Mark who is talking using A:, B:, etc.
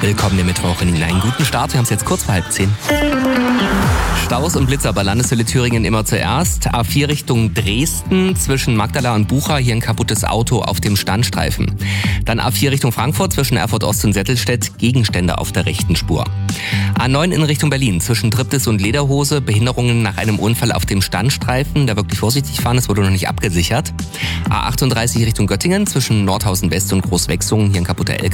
A: Willkommen im Mittwoch in einen guten Start. Wir haben es jetzt kurz vor 9:30. Staus und Blitzer bei Landeshülle Thüringen immer zuerst. A4 Richtung Dresden zwischen Magdala und Bucha, hier ein kaputtes Auto auf dem Standstreifen. Dann A4 Richtung Frankfurt zwischen Erfurt Ost und Settelstedt, Gegenstände auf der rechten Spur. A9 in Richtung Berlin zwischen Triptis und Lederhose, Behinderungen nach einem Unfall auf dem Standstreifen. Da wirklich vorsichtig fahren, es wurde noch nicht abgesichert. A38 Richtung Göttingen zwischen Nordhausen West und Großwechsungen, hier ein kaputter LKW.